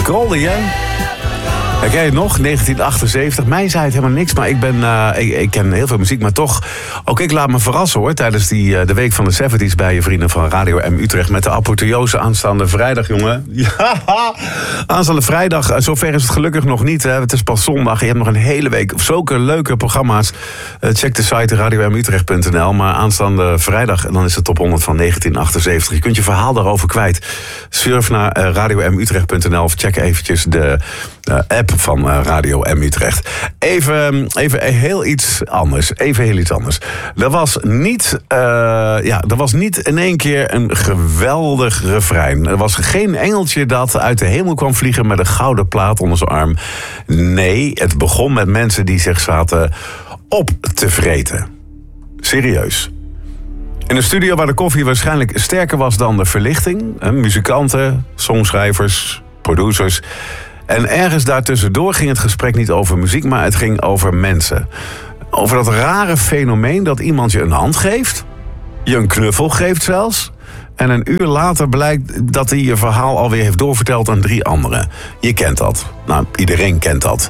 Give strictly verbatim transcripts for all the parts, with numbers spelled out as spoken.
Goldie, hè? Ken je het nog? negentien achtenzeventig. Mij zei het helemaal niks, maar ik, ben, uh, ik, ik ken heel veel muziek. Maar toch, ook ik laat me verrassen hoor. Tijdens die, uh, de week van de zeventies bij je vrienden van Radio M Utrecht. Met de apotheose aanstaande vrijdag, jongen. Ja, aanstaande vrijdag. Uh, zover is het gelukkig nog niet. Hè. Het is pas zondag. Je hebt nog een hele week zulke leuke programma's. Uh, check de site radio m utrecht punt n l. Maar aanstaande vrijdag, dan is het top honderd van negentien achtenzeventig. Je kunt je verhaal daarover kwijt. Surf naar uh, radio m utrecht punt n l of check eventjes de uh, app van uh, Radio M Utrecht. Even, even heel iets anders. Even heel iets anders. Er was niet, uh, ja, er was niet in één keer een geweldig refrein. Er was geen engeltje dat uit de hemel kwam vliegen met een gouden plaat onder zijn arm. Nee, het begon met mensen die zich zaten op te vreten. Serieus. In een studio waar de koffie waarschijnlijk sterker was dan de verlichting. Hè, muzikanten, songschrijvers, producers. En ergens daartussendoor ging het gesprek niet over muziek, maar het ging over mensen. Over dat rare fenomeen dat iemand je een hand geeft, je een knuffel geeft zelfs, en een uur later blijkt dat hij je verhaal alweer heeft doorverteld aan drie anderen. Je kent dat. Nou, iedereen kent dat.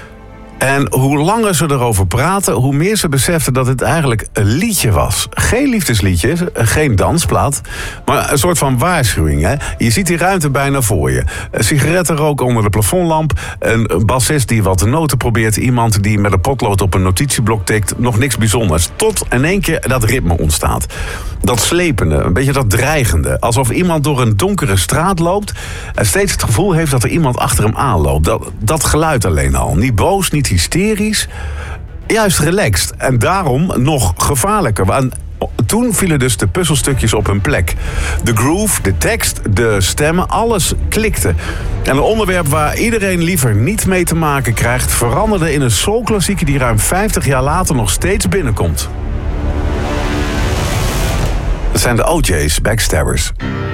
En hoe langer ze erover praten, hoe meer ze beseften dat het eigenlijk een liedje was. Geen liefdesliedje, geen dansplaat, maar een soort van waarschuwing. Hè? Je ziet die ruimte bijna voor je. Sigarettenrook onder de plafondlamp, een bassist die wat noten probeert, iemand die met een potlood op een notitieblok tikt, nog niks bijzonders. Tot in één keer dat ritme ontstaat. Dat slepende, een beetje dat dreigende. Alsof iemand door een donkere straat loopt en steeds het gevoel heeft dat er iemand achter hem aanloopt. Dat, dat geluid alleen al. Niet boos, niet hysterisch, juist relaxed. En daarom nog gevaarlijker. Want toen vielen dus de puzzelstukjes op hun plek. De groove, de tekst, de stemmen, alles klikte. En een onderwerp waar iedereen liever niet mee te maken krijgt, veranderde in een soulklassieker die ruim vijftig jaar later nog steeds binnenkomt. Dat zijn de O J's, Backstabbers.